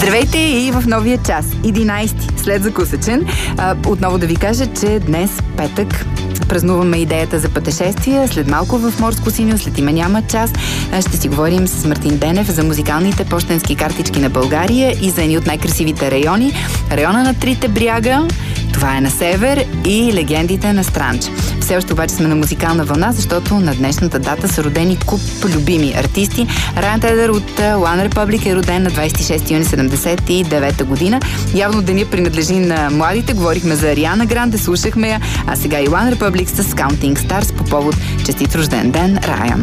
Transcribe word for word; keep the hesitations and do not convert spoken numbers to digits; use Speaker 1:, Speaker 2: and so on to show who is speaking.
Speaker 1: Здравейте и в новия час, единайсети, след закусъчен. А, отново да ви кажа, че днес, петък, празнуваме идеята за пътешествия. След малко в Морско синьо, след има няма час, ще си говорим с Мартин Денев за музикалните пощенски картички на България и за едни от най-красивите райони. Района на Трите бряга, това е на север, и легендите на Странджа. Все още обаче сме на музикална вълна, защото на днешната дата са родени куп любими артисти. Райан Тедър от One Republic е роден на двайсет и шести юни седемдесет и девета година. Явно деня принадлежи на младите. Говорихме за Ариана Гранде, слушахме я, а сега и One Republic с Counting Stars по повод честит рожден ден, Райан.